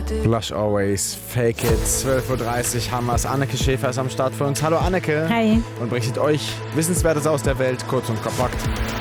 Blush Always, Fake It, 12.30 Uhr haben wir's. Anneke Schäfer ist am Start für uns. Hallo Anneke. Hi. Und berichtet euch Wissenswertes aus der Welt, kurz und kompakt.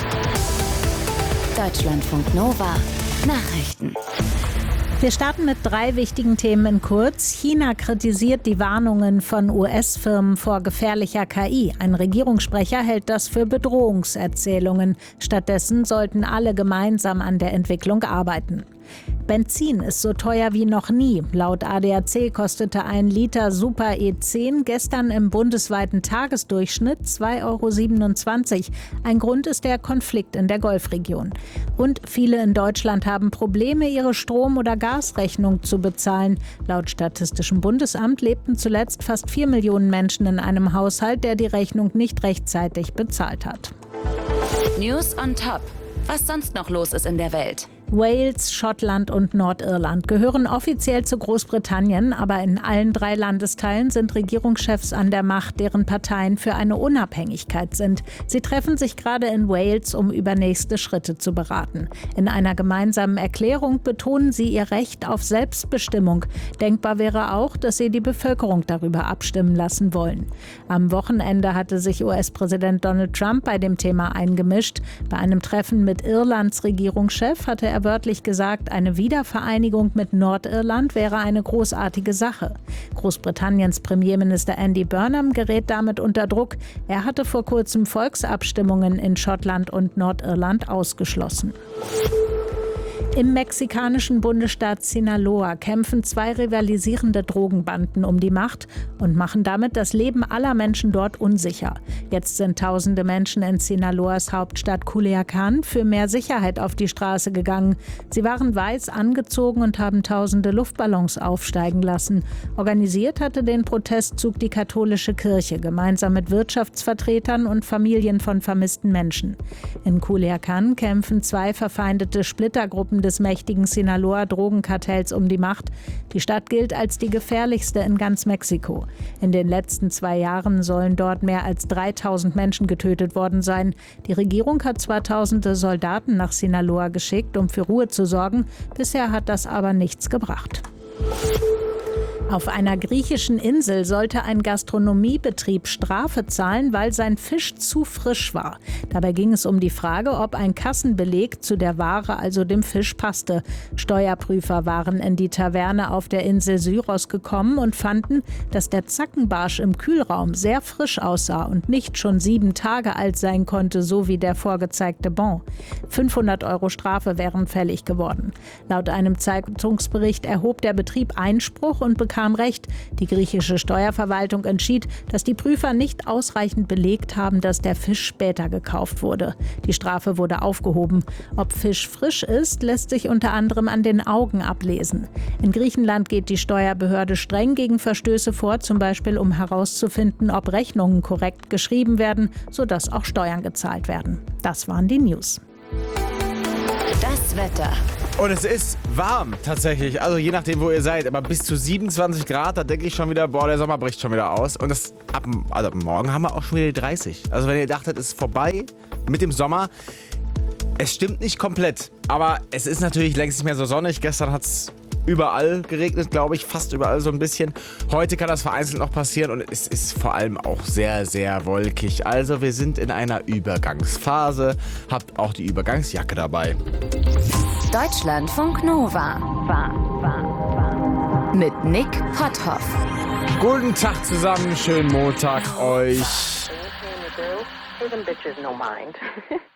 Deutschlandfunk Nova Nachrichten. Wir starten mit 3 wichtigen Themen in kurz. China kritisiert die Warnungen von US-Firmen vor gefährlicher KI. Ein Regierungssprecher hält das für Bedrohungserzählungen. Stattdessen sollten alle gemeinsam an der Entwicklung arbeiten. Benzin ist so teuer wie noch nie. Laut ADAC kostete ein Liter Super E10 gestern im bundesweiten Tagesdurchschnitt 2,27 €. Ein Grund ist der Konflikt in der Golfregion. Und viele in Deutschland haben Probleme, ihre Strom- oder Gasrechnung zu bezahlen. Laut Statistischem Bundesamt lebten zuletzt fast 4 Millionen Menschen in einem Haushalt, der die Rechnung nicht rechtzeitig bezahlt hat. News on Top. Was sonst noch los ist in der Welt. Wales, Schottland und Nordirland gehören offiziell zu Großbritannien, aber in allen 3 Landesteilen sind Regierungschefs an der Macht, deren Parteien für eine Unabhängigkeit sind. Sie treffen sich gerade in Wales, um über nächste Schritte zu beraten. In einer gemeinsamen Erklärung betonen sie ihr Recht auf Selbstbestimmung. Denkbar wäre auch, dass sie die Bevölkerung darüber abstimmen lassen wollen. Am Wochenende hatte sich US-Präsident Donald Trump bei dem Thema eingemischt. Bei einem Treffen mit Irlands Regierungschef hatte er wörtlich gesagt, eine Wiedervereinigung mit Nordirland wäre eine großartige Sache. Großbritanniens Premierminister Andy Burnham gerät damit unter Druck. Er hatte vor kurzem Volksabstimmungen in Schottland und Nordirland ausgeschlossen. Im mexikanischen Bundesstaat Sinaloa kämpfen 2 rivalisierende Drogenbanden um die Macht und machen damit das Leben aller Menschen dort unsicher. Jetzt sind tausende Menschen in Sinaloas Hauptstadt Culiacán für mehr Sicherheit auf die Straße gegangen. Sie waren weiß angezogen und haben tausende Luftballons aufsteigen lassen. Organisiert hatte den Protestzug die katholische Kirche, gemeinsam mit Wirtschaftsvertretern und Familien von vermissten Menschen. In Culiacán kämpfen 2 verfeindete Splittergruppen des mächtigen Sinaloa-Drogenkartells um die Macht. Die Stadt gilt als die gefährlichste in ganz Mexiko. In den letzten 2 Jahren sollen dort mehr als 3000 Menschen getötet worden sein. Die Regierung hat zwar tausende Soldaten nach Sinaloa geschickt, um für Ruhe zu sorgen. Bisher hat das aber nichts gebracht. Auf einer griechischen Insel sollte ein Gastronomiebetrieb Strafe zahlen, weil sein Fisch zu frisch war. Dabei ging es um die Frage, ob ein Kassenbeleg zu der Ware, also dem Fisch, passte. Steuerprüfer waren in die Taverne auf der Insel Syros gekommen und fanden, dass der Zackenbarsch im Kühlraum sehr frisch aussah und nicht schon 7 Tage alt sein konnte, so wie der vorgezeigte Bon. 500 € Strafe wären fällig geworden. Laut einem Zeitungsbericht erhob der Betrieb Einspruch und bekam Recht. Die griechische Steuerverwaltung entschied, dass die Prüfer nicht ausreichend belegt haben, dass der Fisch später gekauft wurde. Die Strafe wurde aufgehoben. Ob Fisch frisch ist, lässt sich unter anderem an den Augen ablesen. In Griechenland geht die Steuerbehörde streng gegen Verstöße vor, zum Beispiel um herauszufinden, ob Rechnungen korrekt geschrieben werden, sodass auch Steuern gezahlt werden. Das waren die News. Das Wetter. Und es ist warm, tatsächlich. Also je nachdem, wo ihr seid. Aber bis zu 27 Grad, da denke ich schon wieder, boah, der Sommer bricht schon wieder aus. Und ab morgen haben wir auch schon wieder die 30. Also wenn ihr dachtet, es ist vorbei mit dem Sommer, es stimmt nicht komplett. Aber es ist natürlich längst nicht mehr so sonnig. Gestern hat es überall geregnet, glaube ich, fast überall so ein bisschen. Heute kann das vereinzelt noch passieren und es ist vor allem auch sehr, sehr wolkig. Also wir sind in einer Übergangsphase. Habt auch die Übergangsjacke dabei. Deutschlandfunk Nova. Mit Nick Potthoff. Guten Tag zusammen, schönen Montag euch. Anything to do? Give them bitches no mind.